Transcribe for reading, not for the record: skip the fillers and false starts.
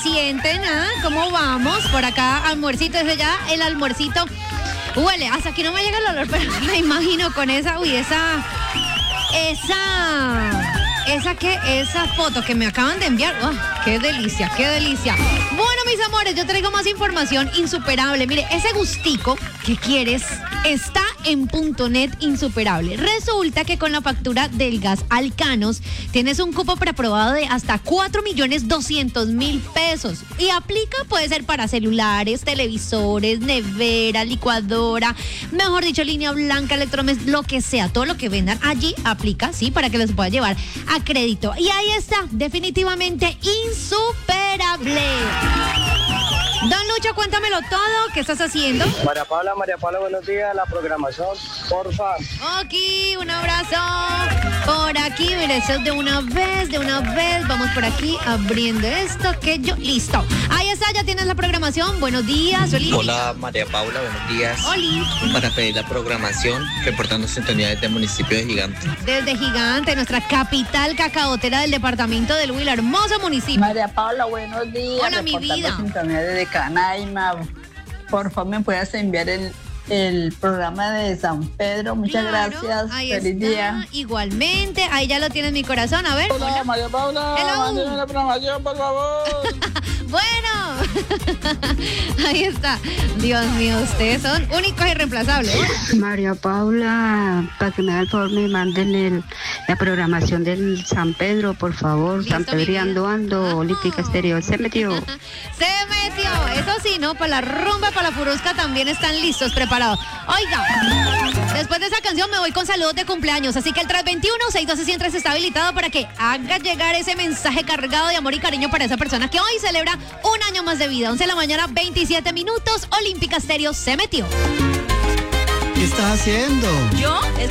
sienten? ¿Ah? ¿Cómo vamos? Por acá, almuercito, desde ya el almuercito. Huele, hasta aquí no me llega el olor, pero me imagino con esa foto que me acaban de enviar. ¡Oh, qué delicia, qué delicia! Bueno, mis amores, yo traigo más información insuperable. Mire, ese gustico que quieres está en .net Insuperable. Resulta que con la factura del gas Alcanos tienes un cupo preaprobado de hasta 4.200.000 pesos. Y aplica, puede ser para celulares, televisores, nevera, licuadora, mejor dicho, línea blanca, electrodomésticos, lo que sea, todo lo que vendan allí aplica, sí, para que los pueda llevar a crédito. Y ahí está, definitivamente insuperable. Don Lucho, cuéntamelo todo, ¿qué estás haciendo? María Paula, buenos días, la programación, porfa. Ok, un abrazo. Por aquí, mire, eso de una vez, vamos por aquí abriendo esto, que yo, listo. Ahí está, ya tienes la programación, buenos días, Oli. Hola María Paula, buenos días. Oli. Para pedir la programación, reportando sintonía desde el municipio de Gigante. Desde Gigante, nuestra capital cacaotera del departamento del Huila, hermoso municipio. María Paula, buenos días. Hola, mi vida. Sintonía desde Canaima. Por favor, ¿me puedes enviar el programa de San Pedro? Muchas gracias. Feliz día. Igualmente, ahí ya lo tienes mi corazón. A ver. Hola, María Paula. Mándeme la programación, por favor. Bueno, ahí está. Dios mío, ustedes son únicos y reemplazables. María Paula, para que me haga el favor, me manden la programación del San Pedro, por favor. Listo, San Pedro ando, Olímpica Exterior. Se metió. Eso sí, ¿no? Para la rumba, para la furusca también están listos, preparados. Oiga, después de esa canción me voy con saludos de cumpleaños, así que el 321-612-103 está habilitado para que haga llegar ese mensaje cargado de amor y cariño para esa persona que hoy celebra un año más de vida. 11 de la mañana, 27 minutos, Olímpica Estéreo se metió. ¿Qué estás haciendo? Yo